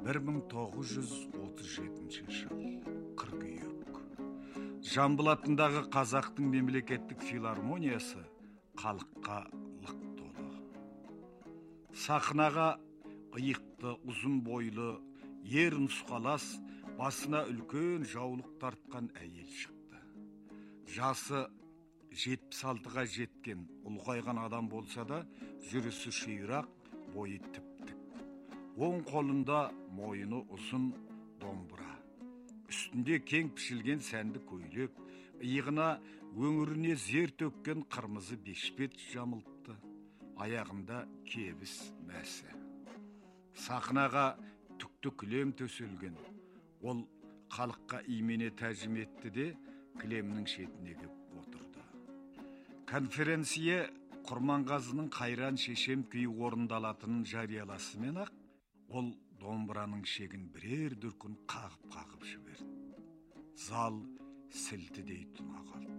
1937 жыл қыркүйек. Жамбыл атындағы Қазақтың мемлекеттік филармониясы халыққа лық толы. Сахнаға иықты, ұзын бойлы, ер нұсқалас, басына үлкен жаулық тартқан әйел шықты. Жасы 76-ға жеткен ұлғайған адам болса да, жүрісі ширақ, бойы тіп-тік. Оң қолында мойыны ұзын домбыра. Үстінде кең пішілген сәнді көйлек, иығына өңіріне зер төккен қырмызы бешпет жамылтты. Аяғында кебіс мәсі. Сахнаға түкті кілем төселген. Ол халыққа имене тәжім етті де кілемнің шетіне кеп отырды. Конференция Құрманғазының Қайран шешем күйі орындалатынын жарияласымен ақ, ол домбыраның шегін бірер дүркін қағып жіберді. Зал сілтідей тұна қалды.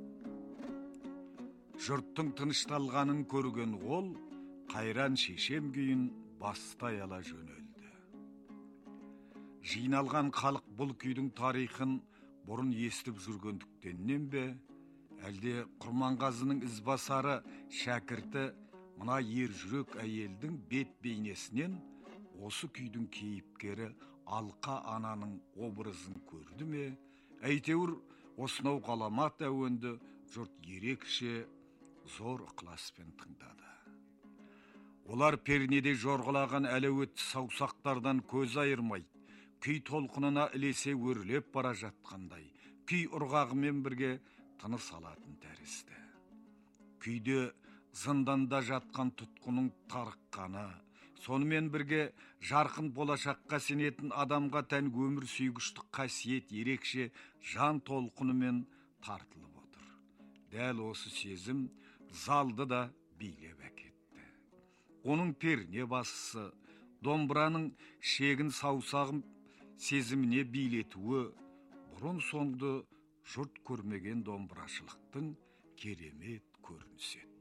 Жұрттың тынышталғанын көрген ол Қайран шешем күйін бастай ала жөнелді. Жиналған халық бұл күйдің тарихын бұрын естіп жүргендіктеннен бе, әлде Құрманғазының ізбасары шәкірті мына ер жүрек әйелдің бет бейнесінен осы күйдің кейіпкері Алқа ананың образын көрді ме, әйтеуір осынау ғаламат әуенді жұрт ерекше зор ықыласпен тыңдады. Олар пернеде жорғалаған әлеуетті саусақтардан көз айырмай, күй толқынына ілесе өрлеп бара жатқандай, күй ұрғағымен бірге тыныс алатын тәрізді. Күйде зынданда жатқан тұтқының тарыққаны, сонымен бірге жарқын болашаққа сенетін адамға тән өмір сүйгіштік қасиет ерекше жан толқынымен тартылып отыр. Дәл осы сезім залды да билеп әкетті. Оның перне басысы, домбыраның шегін саусағын сезіміне билетуі, бұрын соңды жұрт көрмеген домбырашылықтың керемет көрінісі еді.